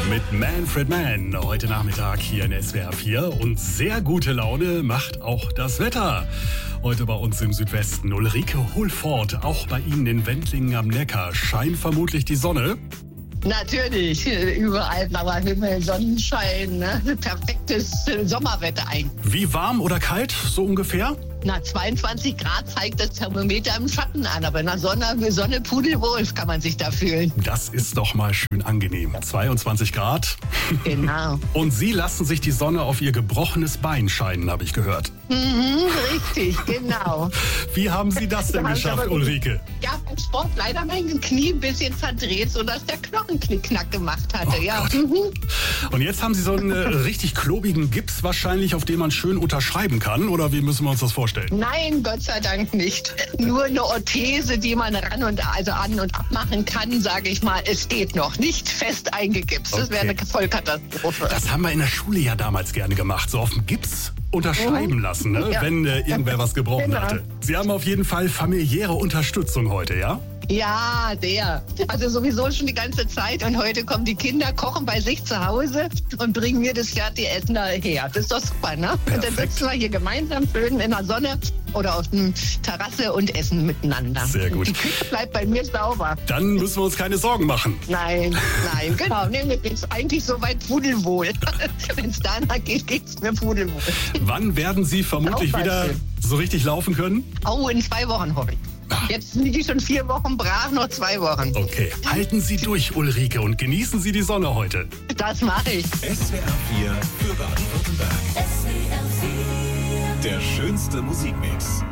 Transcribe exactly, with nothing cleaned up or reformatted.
Mit Manfred Mann heute Nachmittag hier in S W R vier. Und sehr gute Laune macht auch das Wetter. Heute bei uns im Südwesten. Ulrike Hulfort, auch bei Ihnen in Wendlingen am Neckar scheint vermutlich die Sonne. Natürlich, überall blauer Himmel, Sonnenschein, ne? Perfektes Sommerwetter eigentlich. Wie warm oder kalt, so ungefähr? Na, zweiundzwanzig Grad zeigt das Thermometer im Schatten an, aber in der Sonne, Sonne pudelwohl kann man sich da fühlen. Das ist doch mal schön angenehm. zweiundzwanzig Grad. Genau. Und Sie lassen sich die Sonne auf Ihr gebrochenes Bein scheinen, habe ich gehört. Mhm, richtig, genau. Wie haben Sie das denn geschafft, Ulrike? Ja, beim Sport leider mein Knie ein bisschen verdreht, sodass der Knochen knickknack gemacht hatte. Oh ja. Mhm. Und jetzt haben Sie so einen äh, richtig klobigen Gips wahrscheinlich, auf dem man schön unterschreiben kann, oder wie müssen wir uns das vorstellen? Nein, Gott sei Dank nicht. Nur eine Orthese, die man ran und also an und abmachen kann, sage ich mal. Es geht noch nicht fest eingegipst. Das wäre Okay. eine Vollkatastrophe. Das haben wir in der Schule ja damals gerne gemacht, so auf dem Gips unterschreiben lassen, ne? Ja. Wenn äh, irgendwer was gebrochen Genau. hatte. Sie haben auf jeden Fall familiäre Unterstützung heute, ja? Ja, der. Also sowieso schon die ganze Zeit. Und heute kommen die Kinder, kochen bei sich zu Hause und bringen mir das fertige Essen daher. Das ist doch super, ne? Und dann Perfekt. sitzen wir hier gemeinsam schön in der Sonne oder auf der Terrasse und essen miteinander. Sehr gut. Die Küche bleibt bei mir sauber. Dann müssen wir uns keine Sorgen machen. Nein, nein, genau. Nee, mir geht's eigentlich soweit pudelwohl. Wenn es danach geht, geht's mir pudelwohl. Wann werden Sie vermutlich Auch wieder schön. so richtig laufen können? Oh, in zwei Wochen hoffe ich. Jetzt liege ich schon vier Wochen brach, noch zwei Wochen. Okay. Halten Sie durch, Ulrike, und genießen Sie die Sonne heute. Das mache ich. S W R vier für Baden-Württemberg. S W R vier. Der schönste Musikmix.